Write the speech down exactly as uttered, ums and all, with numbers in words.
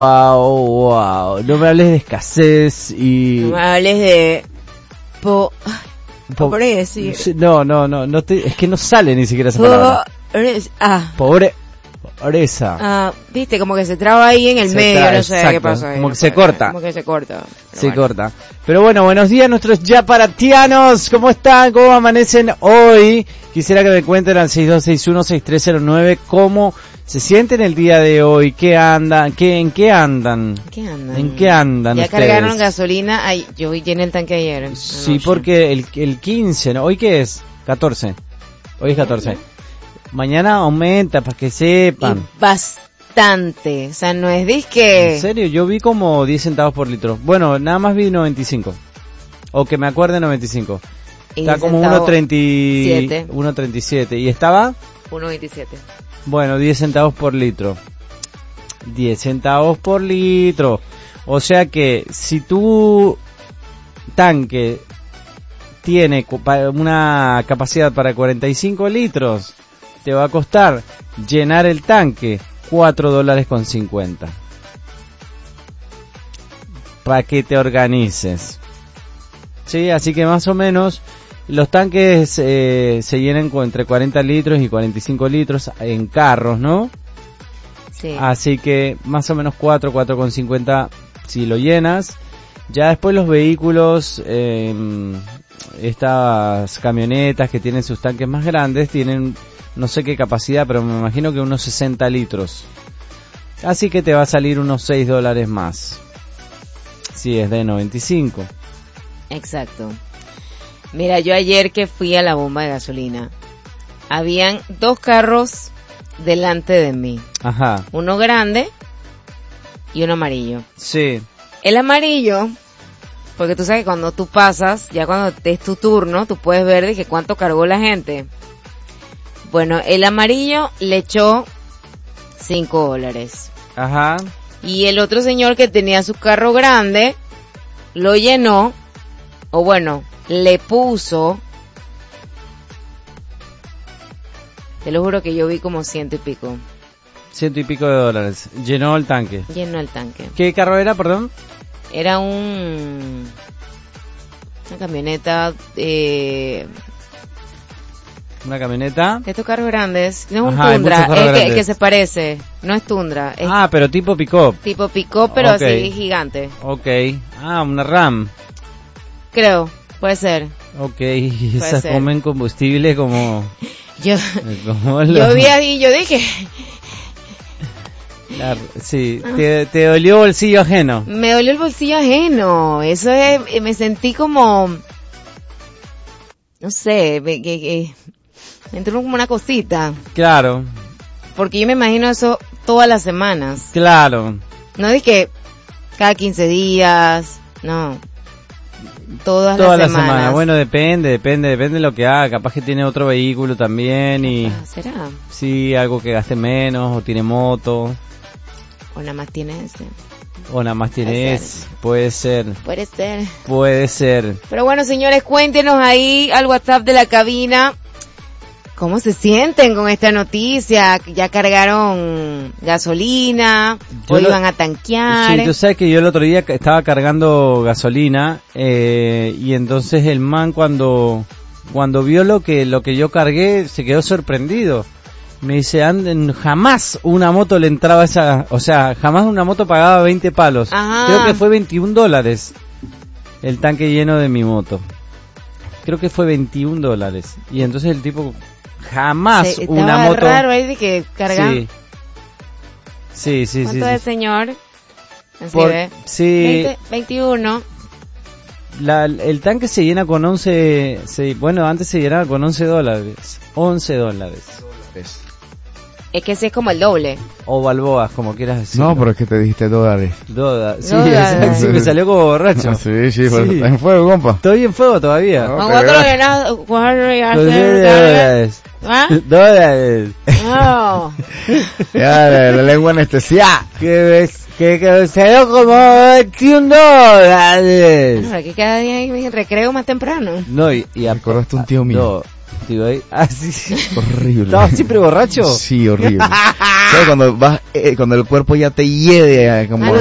Wow, wow. No me hables de escasez y... No me hables de... Po... Po- Pobreza. No, no, no, no te... es que no sale ni siquiera esa palabra. Pobreza. Ah. Pobre... Pobreza. Ah, viste, como que se traba ahí en el Se medio, traba, no sé exacto. qué pasa ahí. Como no que se sé, corta. Como que se corta. Se bueno. corta. Pero bueno, buenos días nuestros yaparatianos. ¿Cómo están? ¿Cómo amanecen hoy? Quisiera que me cuenten al seis dos seis uno seis tres cero nueve cómo se sienten el día de hoy. ¿Qué andan? ¿Qué, ¿En qué andan? ¿Qué andan? ¿En qué andan Ya ustedes? cargaron gasolina. Ay, yo llené el tanque ayer. Sí, anoche. porque el, el quince, ¿no? ¿Hoy qué es? catorce. Hoy es catorce. Mañana aumenta, para que sepan. Y bastante. O sea, no es disque... ¿En serio? Yo vi como diez centavos por litro. Bueno, nada más vi noventa y cinco. O que me acuerde noventa y cinco. Y Está como centavo- uno treinta y siete. uno treinta y siete. ¿Y estaba? uno veintisiete. Bueno, diez centavos por litro. diez centavos por litro. O sea que si tu tanque tiene cu- pa- una capacidad para cuarenta y cinco litros, te va a costar llenar el tanque cuatro dólares con cincuenta. Para que te organices. Sí, así que más o menos los tanques eh, se llenan con entre cuarenta litros y cuarenta y cinco litros en carros, ¿no? Sí. Así que más o menos cuatro, cuatro con cincuenta si lo llenas. Ya después los vehículos, eh, estas camionetas que tienen sus tanques más grandes, tienen no sé qué capacidad, pero me imagino que unos sesenta litros. Así que te va a salir unos seis dólares más. Si es de noventa y cinco. Exacto. Mira, yo ayer que fui a la bomba de gasolina, habían dos carros delante de mí. Ajá. Uno grande y uno amarillo. Sí. El amarillo, porque tú sabes que cuando tú pasas, ya cuando es tu turno, tú puedes ver de que cuánto cargó la gente. Bueno, el amarillo le echó cinco dólares. Ajá. Y el otro señor que tenía su carro grande, lo llenó, o bueno, le puso, te lo juro que yo vi como ciento y pico. Ciento y pico de dólares. Llenó el tanque. Llenó el tanque. ¿Qué carro era, perdón? Era un, una camioneta, eh, Una camioneta. de estos carros grandes, no es un Ajá, hay Tundra, muchos carros es que, grandes. que se parece, no es Tundra, es Ah, pero tipo pick-up. tipo pick-up, pero Ok. así gigante, Ok. Ah, una RAM. creo, puede ser. Ok. Esas ser. comen combustible como... Yo, como lo- yo vi ahí, yo dije, la- sí. Te, te dolió bolsillo ajeno. me dolió el bolsillo ajeno, eso es, eh, me sentí como, no sé, me, que, que, me entró como una cosita, Claro. porque yo me imagino eso todas las semanas, Claro. no dije cada quince días, no, todas Toda la las semanas. semana. Bueno, depende, depende, depende de lo que haga. Capaz que tiene otro vehículo también y... Ah, ¿será? Sí, algo que gaste menos o tiene moto. O nada más tiene ese. O nada más tiene Puede ese. Puede ser. Puede ser. Puede ser. Pero bueno, señores, cuéntenos ahí al WhatsApp de la cabina cómo se sienten con esta noticia. Ya cargaron gasolina, Yo hoy lo- iban a tanquear. Sí, tú sabes que yo el otro día ca- estaba cargando gasolina eh, y entonces el man cuando cuando vio lo que lo que yo cargué se quedó sorprendido. Me dice, anden, jamás una moto le entraba esa, o sea, jamás una moto pagaba veinte palos. Ajá. Creo que fue veintiún dólares el tanque lleno de mi moto. Creo que fue veintiún dólares. Y entonces el tipo jamás Se- una estaba moto. raro ahí de que cargan. Sí. Sí, sí, sí. ¿Cuánto sí. es, señor? Así Por- ve. sí. veinte, veintiuno. La, el tanque se llena con once, se, bueno, antes se llenaba con once dólares, once dólares, Es que ese es como el doble. o balboas, como quieras decir. No, pero es que te dijiste dólares. Doda, sí, Dólares. exacto, me salió como borracho. Sí, sí, pero Sí. está en fuego, compa. Estoy en fuego todavía. No, Con te cuatro veo. llenas, cuatro y hacer Dólares. ¿Ah? Dólares. No. Ya, la, la lengua anestesia. Que, ves- que, que me salió como veintiún dólares. Bueno, aquí cada día hay recreo más temprano. No, y, y a- Recordaste un tío mío. No, Digo ahí, así. Horrible. ¿Estabas siempre borracho? Sí, horrible. ¿Sabes cuando vas, eh, cuando el cuerpo ya te hiede, eh, como